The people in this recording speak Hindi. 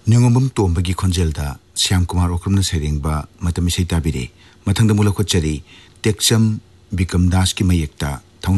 निंगोमम तोंबगी खोंजेलदा श्याम कुमार ओक्रमन सेरेंगबा मतम इसे ताबिरे मथंग मूल खोचरी टेक्चम बिकम दास की मयेक्ता